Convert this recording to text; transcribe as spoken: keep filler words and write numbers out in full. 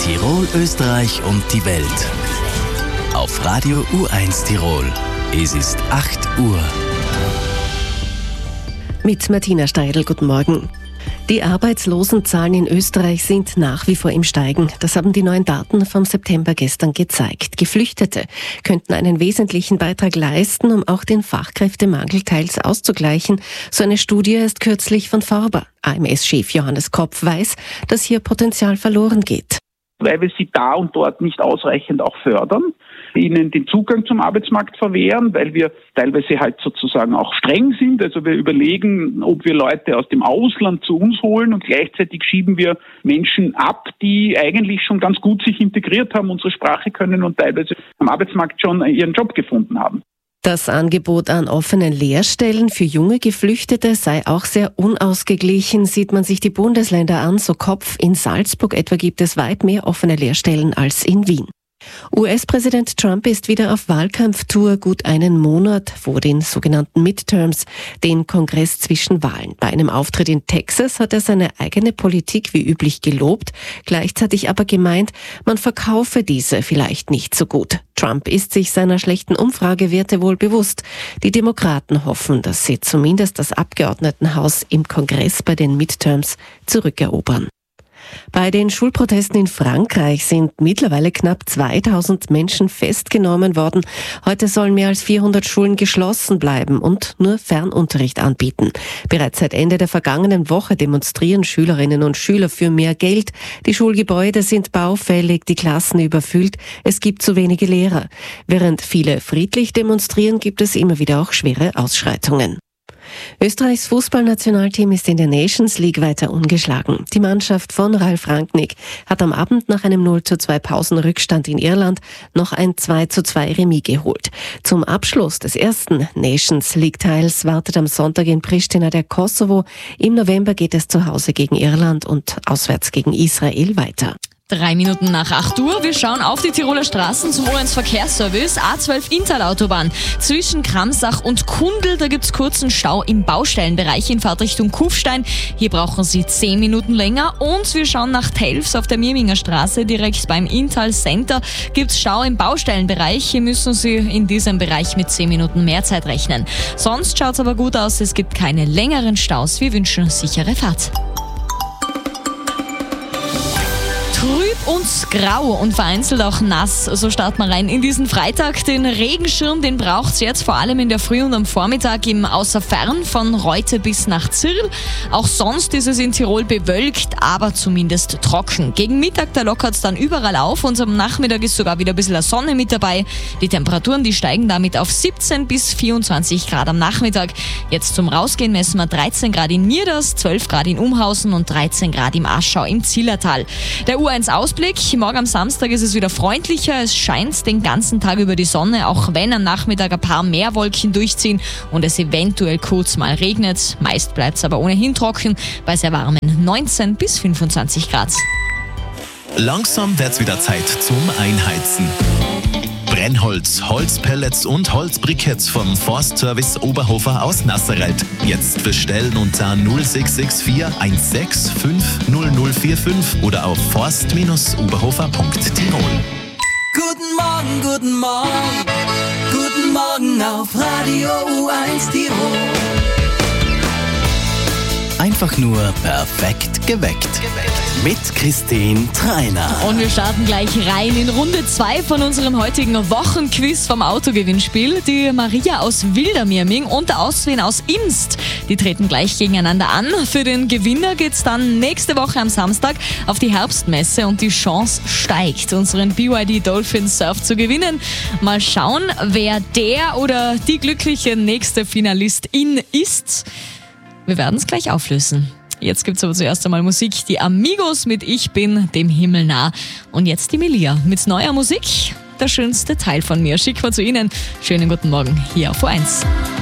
Tirol, Österreich und die Welt. Auf Radio U eins Tirol. Es ist acht Uhr. Mit Martina Steidl, guten Morgen. Die Arbeitslosenzahlen in Österreich sind nach wie vor im Steigen. Das haben die neuen Daten vom September gestern gezeigt. Geflüchtete könnten einen wesentlichen Beitrag leisten, um auch den Fachkräftemangel teils auszugleichen. So eine Studie erst kürzlich von Forber. A M S-Chef Johannes Kopf weiß, dass hier Potenzial verloren geht. Weil wir sie da und dort nicht ausreichend auch fördern, ihnen den Zugang zum Arbeitsmarkt verwehren, weil wir teilweise halt sozusagen auch streng sind. Also wir überlegen, ob wir Leute aus dem Ausland zu uns holen und gleichzeitig schieben wir Menschen ab, die eigentlich schon ganz gut sich integriert haben, unsere Sprache können und teilweise am Arbeitsmarkt schon ihren Job gefunden haben. Das Angebot an offenen Lehrstellen für junge Geflüchtete sei auch sehr unausgeglichen. Sieht man sich die Bundesländer an, so Kopf, in Salzburg etwa gibt es weit mehr offene Lehrstellen als in Wien. U S-Präsident Trump ist wieder auf Wahlkampftour, gut einen Monat vor den sogenannten Midterms, den Kongress zwischen Wahlen. Bei einem Auftritt in Texas hat er seine eigene Politik wie üblich gelobt, gleichzeitig aber gemeint, man verkaufe diese vielleicht nicht so gut. Trump ist sich seiner schlechten Umfragewerte wohl bewusst. Die Demokraten hoffen, dass sie zumindest das Abgeordnetenhaus im Kongress bei den Midterms zurückerobern. Bei den Schulprotesten in Frankreich sind mittlerweile knapp zweitausend Menschen festgenommen worden. Heute sollen mehr als vierhundert Schulen geschlossen bleiben und nur Fernunterricht anbieten. Bereits seit Ende der vergangenen Woche demonstrieren Schülerinnen und Schüler für mehr Geld. Die Schulgebäude sind baufällig, die Klassen überfüllt, es gibt zu wenige Lehrer. Während viele friedlich demonstrieren, gibt es immer wieder auch schwere Ausschreitungen. Österreichs Fußballnationalteam ist in der Nations League weiter ungeschlagen. Die Mannschaft von Ralf Rangnick hat am Abend nach einem null zu zwei Pausenrückstand in Irland noch ein zwei zu zwei Remis geholt. Zum Abschluss des ersten Nations League-Teils wartet am Sonntag in Pristina der Kosovo. Im November geht es zu Hause gegen Irland und auswärts gegen Israel weiter. Drei Minuten nach acht Uhr. Wir schauen auf die Tiroler Straßen zum O eins Verkehrsservice. A zwölf Inntal-Autobahn zwischen Kramsach und Kundl. Da gibt's kurzen Stau im Baustellenbereich in Fahrtrichtung Kufstein. Hier brauchen Sie zehn Minuten länger. Und wir schauen nach Telfs auf der Mirminger Straße. Direkt beim Inntal Center gibt's Stau im Baustellenbereich. Hier müssen Sie in diesem Bereich mit zehn Minuten mehr Zeit rechnen. Sonst schaut's aber gut aus. Es gibt keine längeren Staus. Wir wünschen sichere Fahrt. Trüb und grau und vereinzelt auch nass. So starten wir rein in diesen Freitag. Den Regenschirm, den braucht's jetzt vor allem in der Früh und am Vormittag im Außerfern von Reute bis nach Zirl. Auch sonst ist es in Tirol bewölkt, aber zumindest trocken. Gegen Mittag, da lockert's dann überall auf und am Nachmittag ist sogar wieder ein bisschen Sonne mit dabei. Die Temperaturen, die steigen damit auf siebzehn bis vierundzwanzig Grad am Nachmittag. Jetzt zum Rausgehen messen wir dreizehn Grad in Nierders, zwölf Grad in Umhausen und dreizehn Grad im Aschau im Zillertal. Der U eins Ausblick. Morgen am Samstag ist es wieder freundlicher. Es scheint den ganzen Tag über die Sonne, auch wenn am Nachmittag ein paar mehr Wolken durchziehen und es eventuell kurz mal regnet. Meist bleibt es aber ohnehin trocken bei sehr warmen neunzehn bis fünfundzwanzig Grad. Langsam wird's wieder Zeit zum Einheizen. Brennholz, Holzpellets und Holzbriketts vom Forstservice Oberhofer aus Nasserreit. Jetzt bestellen unter null sechs sechs vier eins sechs fünf null null vier fünf oder auf forst Bindestrich oberhofer Punkt tirol. Guten Morgen, guten Morgen, guten Morgen auf Radio U eins Tirol. Einfach nur perfekt geweckt. Mit Christine Treiner. Und wir starten gleich rein in Runde zwei von unserem heutigen Wochenquiz vom Autogewinnspiel. Die Maria aus Wildermirming und der Auswin aus Imst, die treten gleich gegeneinander an. Für den Gewinner geht's dann nächste Woche am Samstag auf die Herbstmesse und die Chance steigt, unseren B Y D Dolphin Surf zu gewinnen. Mal schauen, wer der oder die glückliche nächste Finalistin ist. Wir werden es gleich auflösen. Jetzt gibt's aber zuerst einmal Musik. Die Amigos mit Ich bin dem Himmel nah. Und jetzt die Melia mit neuer Musik. Der schönste Teil von mir. Schick mal zu Ihnen. Schönen guten Morgen hier auf U eins.